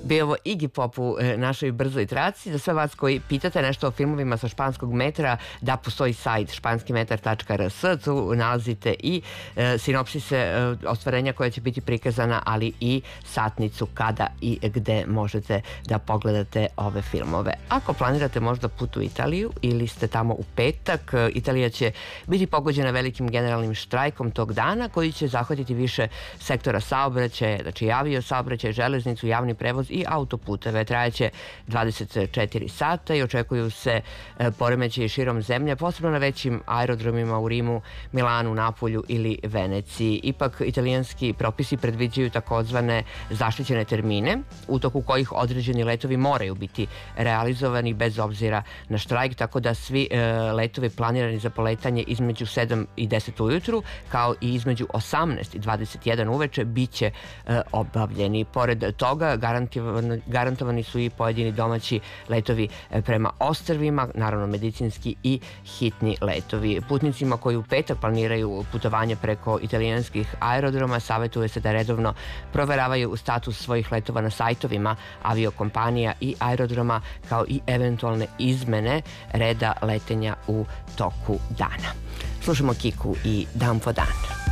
Bio ovo Iggy Pop u našoj brzoj traci. Za sve vas koji pitate nešto o filmovima sa španskog metra, da postoji sajt španskimetar.rs, tu nalazite i sinopsise ostvarenja koja će biti prikazana, ali i satnicu kada i gde možete da pogledate ove filmove. Ako planirate možda put u Italiju ili ste tamo u petak, Italija će biti pogođena velikim generalnim štrajkom tog dana koji će zahvatiti više sektora saobraćaja, znači avio saobraćaj, železnicu, javni prevoz i autoputeve. Trajaće 24 sata i očekuju se poremećaji širom zemlje, posebno na većim aerodromima u Rimu, Milanu, Napolju ili Veneciji. Ipak, italijanski propisi predviđaju takozvane zaštićene termine, u toku kojih određeni letovi moraju biti realizovani bez obzira na štrajk, tako da svi letovi planirani za poletanje između 7 i 10 ujutru, kao i između 18 i 21 uveče, bit će obavljeni. Pored toga, garantovani su i pojedini domaći letovi prema ostrvima, naravno medicinski i hitni letovi. Putnicima koji u petak planiraju putovanje preko italijanskih aerodroma savjetuje se da redovno proveravaju status svojih letova na sajtovima aviokompanija i aerodroma, kao i eventualne izmene reda letenja u toku dana. Slušamo Kiku i Dan po dan.